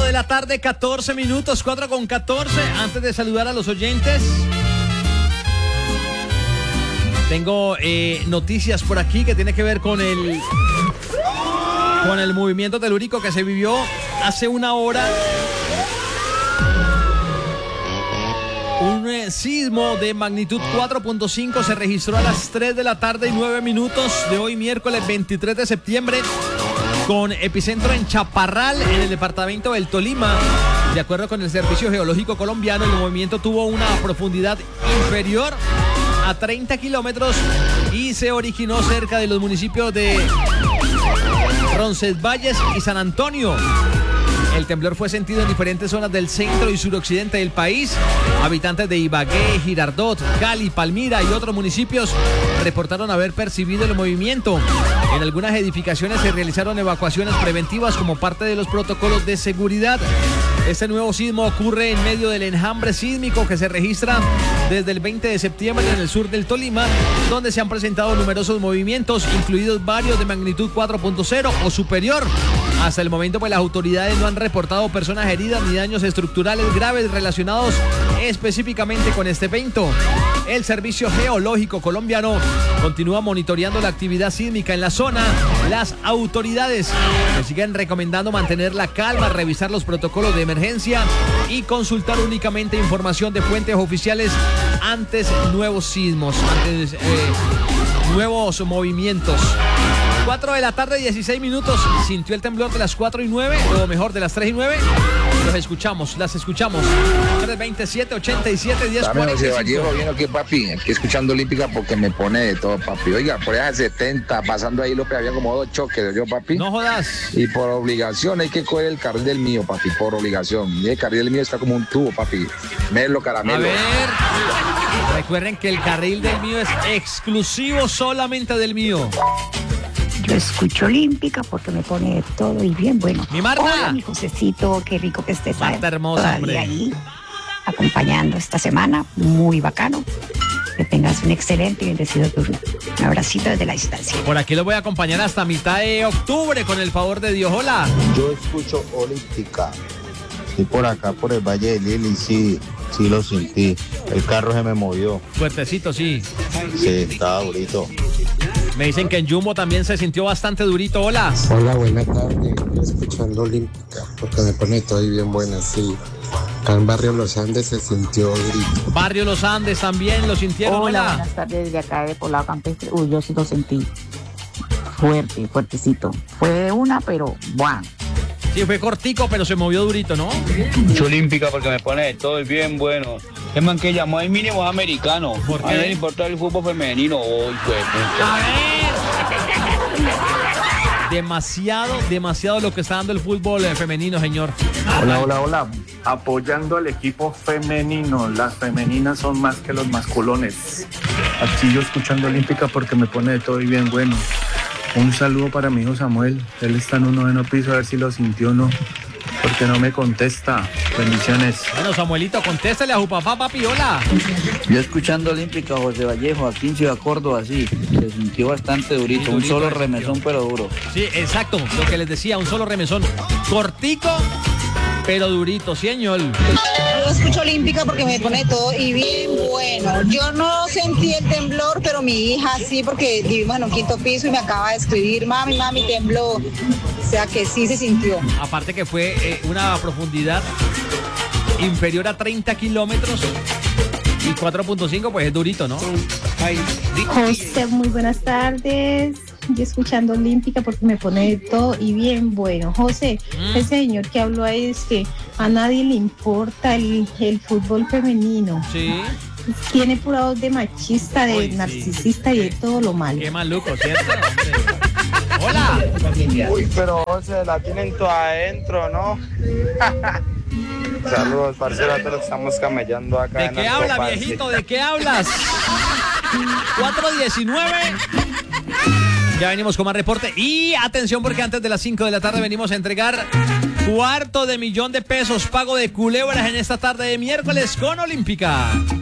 de la tarde, 14 minutos, 4:14. Antes de saludar a los oyentes, tengo noticias por aquí que tiene que ver con el movimiento telúrico que se vivió hace una hora. Un sismo de magnitud 4.5 se registró a las 3 de la tarde y 9 minutos de hoy, miércoles 23 de septiembre, con epicentro en Chaparral, en el departamento del Tolima. De acuerdo con el Servicio Geológico Colombiano, el movimiento tuvo una profundidad inferior a 30 kilómetros y se originó cerca de los municipios de Roncesvalles y San Antonio. El temblor fue sentido en diferentes zonas del centro y suroccidente del país. Habitantes de Ibagué, Girardot, Cali, Palmira y otros municipios reportaron haber percibido el movimiento. En algunas edificaciones se realizaron evacuaciones preventivas como parte de los protocolos de seguridad. Este nuevo sismo ocurre en medio del enjambre sísmico que se registra desde el 20 de septiembre en el sur del Tolima, donde se han presentado numerosos movimientos, incluidos varios de magnitud 4.0 o superior. Hasta el momento, pues las autoridades no han reportado personas heridas ni daños estructurales graves relacionados específicamente con este evento. El Servicio Geológico Colombiano continúa monitoreando la actividad sísmica en la zona. Las autoridades se siguen recomendando mantener la calma, revisar los protocolos de emergencia y consultar únicamente información de fuentes oficiales antes nuevos sismos, antes nuevos movimientos. 4 de la tarde, 16 minutos. ¿Sintió el temblor de las 4 y 9? O mejor, de las 3 y 9. Las escuchamos. 327 87 10 Dame, José Vallejo, bien aquí, papi. Aquí escuchando Olímpica porque me pone de todo, papi. Oiga, por allá 70, pasando ahí López, había como 2 choques, yo, papi. No jodas. Y por obligación hay que coger el carril del mío, papi, por obligación. Y el carril del mío está como un tubo, papi. Melo, caramelo. A ver, recuerden que el carril del mío es exclusivo solamente del mío. Yo escucho Olímpica porque me pone todo y bien bueno. ¡Mi Marta! Hola, mi Josecito, qué rico que estés. Marta hermosa, hombre. Ahí, acompañando esta semana, muy bacano. Que tengas un excelente y bendecido turno. Un abracito desde la distancia. Por aquí lo voy a acompañar hasta mitad de octubre, con el favor de Dios. Hola. Yo escucho Olímpica. Sí, por acá, por el Valle de Lili, sí lo sentí. El carro se me movió. Fuertecito, sí. Sí, estaba durito. Me dicen que en Jumbo también se sintió bastante durito. Hola. Hola, buena tarde. Yo escuchando Olímpica porque me pone todo ahí bien buena, sí. Acá en Barrio Los Andes se sintió durito. Barrio Los Andes también lo sintieron. Hola, buenas tardes desde acá de Poblado Campestre. Yo sí lo sentí. Fuertecito. Fue de una, pero bueno. Sí, fue cortico, pero se movió durito, ¿no? Mucho Olímpica porque me pone de todo y bien bueno. Es man que llamó al mínimo americano. ¿Por qué? A mí no le importa el fútbol femenino hoy, pues. A ver. Demasiado lo que está dando el fútbol femenino, señor. Hola. Apoyando al equipo femenino. Las femeninas son más que los masculones. Aquí yo escuchando Olímpica porque me pone de todo y bien bueno. Un saludo para mi hijo Samuel. Él está en un 9º piso, a ver si lo sintió o no. Porque no me contesta. Bendiciones. Bueno, Samuelito, contéstale a su papá, papi. Hola. Yo escuchando Olímpica, José Vallejo, aquí en Ciudad Córdoba, sí. Se sintió bastante durito. Sí, un durito solo remesón, pero duro. Sí, exacto. Lo que les decía, un solo remesón. Cortico, pero durito, señor. Yo escucho Olímpica porque me pone todo y bien bueno. Yo no sentí el temblor, pero mi hija sí, porque vivimos en un 5º piso y me acaba de escribir, mami, tembló. O sea que sí se sintió. Aparte que fue una profundidad inferior a 30 kilómetros y 4.5, pues es durito, ¿no? José, muy buenas tardes. Yo escuchando Olímpica porque me pone de todo y bien bueno. José, ese señor que habló ahí es que a nadie le importa el fútbol femenino. Sí. Tiene pura voz de machista, de narcisista y de todo lo malo. Qué maluco, ¿cierto? Hola. Uy, pero José, la tienen toda adentro, ¿no? Saludos, parcero, te lo estamos camellando acá. ¿De qué habla, viejito? ¿De qué hablas? 4:19. Ya venimos con más reporte. Y atención, porque antes de las 5 de la tarde venimos a entregar $250,000 pago de culebras en esta tarde de miércoles con Olímpica.